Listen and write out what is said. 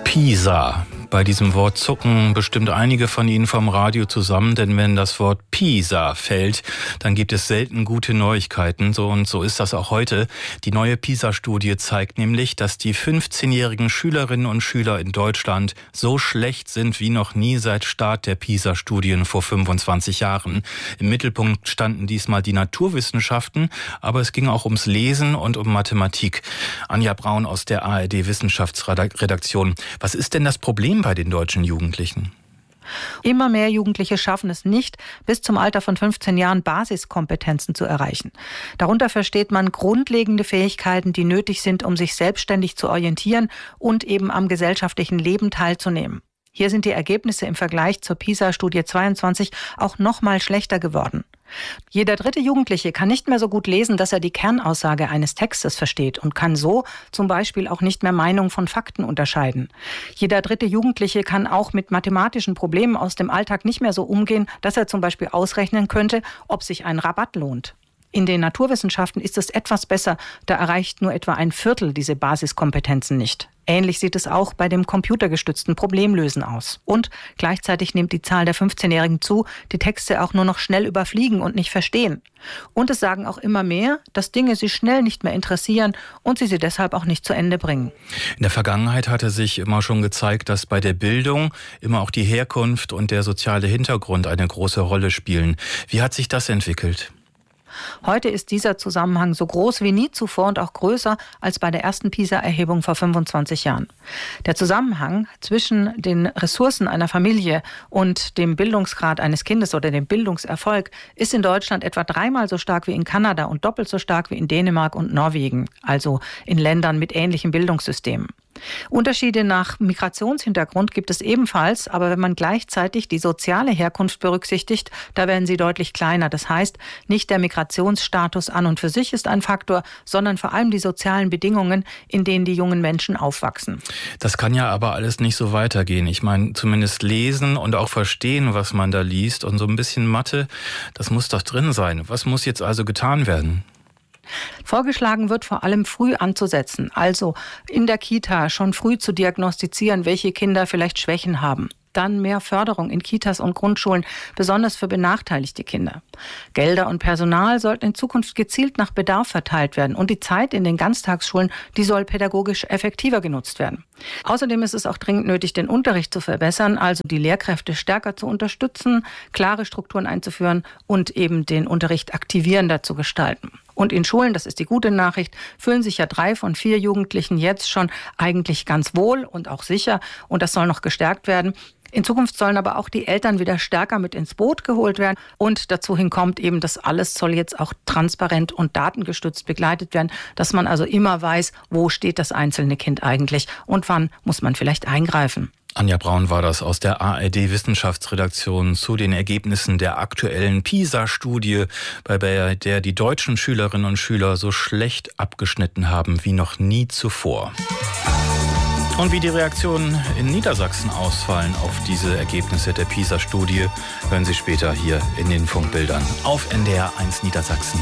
PISA. Bei diesem Wort zucken bestimmt einige von Ihnen vom Radio zusammen, denn wenn das Wort PISA fällt, dann gibt es selten gute Neuigkeiten. So ist das auch heute. Die neue PISA-Studie zeigt nämlich, dass die 15-jährigen Schülerinnen und Schüler in Deutschland so schlecht sind wie noch nie seit Start der PISA-Studien vor 25 Jahren. Im Mittelpunkt standen diesmal die Naturwissenschaften, aber es ging auch ums Lesen und um Mathematik. Anja Braun aus der ARD-Wissenschaftsredaktion. Was ist denn das Problem bei den deutschen Jugendlichen? Immer mehr Jugendliche schaffen es nicht, bis zum Alter von 15 Jahren Basiskompetenzen zu erreichen. Darunter versteht man grundlegende Fähigkeiten, die nötig sind, um sich selbstständig zu orientieren und eben am gesellschaftlichen Leben teilzunehmen. Hier sind die Ergebnisse im Vergleich zur PISA-Studie 22 auch noch mal schlechter geworden. Jeder dritte Jugendliche kann nicht mehr so gut lesen, dass er die Kernaussage eines Textes versteht und kann so zum Beispiel auch nicht mehr Meinung von Fakten unterscheiden. Jeder dritte Jugendliche kann auch mit mathematischen Problemen aus dem Alltag nicht mehr so umgehen, dass er zum Beispiel ausrechnen könnte, ob sich ein Rabatt lohnt. In den Naturwissenschaften ist es etwas besser, da erreicht nur etwa ein Viertel diese Basiskompetenzen nicht. Ähnlich sieht es auch bei dem computergestützten Problemlösen aus. Und gleichzeitig nimmt die Zahl der 15-Jährigen zu, die Texte auch nur noch schnell überfliegen und nicht verstehen. Und es sagen auch immer mehr, dass Dinge sie schnell nicht mehr interessieren und sie deshalb auch nicht zu Ende bringen. In der Vergangenheit hatte sich immer schon gezeigt, dass bei der Bildung immer auch die Herkunft und der soziale Hintergrund eine große Rolle spielen. Wie hat sich das entwickelt? Heute ist dieser Zusammenhang so groß wie nie zuvor und auch größer als bei der ersten PISA-Erhebung vor 25 Jahren. Der Zusammenhang zwischen den Ressourcen einer Familie und dem Bildungsgrad eines Kindes oder dem Bildungserfolg ist in Deutschland etwa 3-mal so stark wie in Kanada und doppelt so stark wie in Dänemark und Norwegen, also in Ländern mit ähnlichen Bildungssystemen. Unterschiede nach Migrationshintergrund gibt es ebenfalls, aber wenn man gleichzeitig die soziale Herkunft berücksichtigt, da werden sie deutlich kleiner. Das heißt, nicht der Migrationsstatus an und für sich ist ein Faktor, sondern vor allem die sozialen Bedingungen, in denen die jungen Menschen aufwachsen. Das kann ja aber alles nicht so weitergehen. Ich meine, zumindest lesen und auch verstehen, was man da liest und so ein bisschen Mathe, das muss doch drin sein. Was muss jetzt also getan werden? Vorgeschlagen wird vor allem früh anzusetzen, also in der Kita schon früh zu diagnostizieren, welche Kinder vielleicht Schwächen haben. Dann mehr Förderung in Kitas und Grundschulen, besonders für benachteiligte Kinder. Gelder und Personal sollten in Zukunft gezielt nach Bedarf verteilt werden. Und die Zeit in den Ganztagsschulen, die soll pädagogisch effektiver genutzt werden. Außerdem ist es auch dringend nötig, den Unterricht zu verbessern, also die Lehrkräfte stärker zu unterstützen, klare Strukturen einzuführen und eben den Unterricht aktivierender zu gestalten. Und in Schulen, das ist die gute Nachricht, fühlen sich ja 3 von 4 Jugendlichen jetzt schon eigentlich ganz wohl und auch sicher. Und das soll noch gestärkt werden. In Zukunft sollen aber auch die Eltern wieder stärker mit ins Boot geholt werden. Und dazu kommt eben, das alles soll jetzt auch transparent und datengestützt begleitet werden, dass man also immer weiß, wo steht das einzelne Kind eigentlich und wann muss man vielleicht eingreifen. Anja Braun war das aus der ARD-Wissenschaftsredaktion zu den Ergebnissen der aktuellen PISA-Studie, bei der die deutschen Schülerinnen und Schüler so schlecht abgeschnitten haben wie noch nie zuvor. Und wie die Reaktionen in Niedersachsen ausfallen auf diese Ergebnisse der PISA-Studie, hören Sie später hier in den Funkbildern auf NDR 1 Niedersachsen.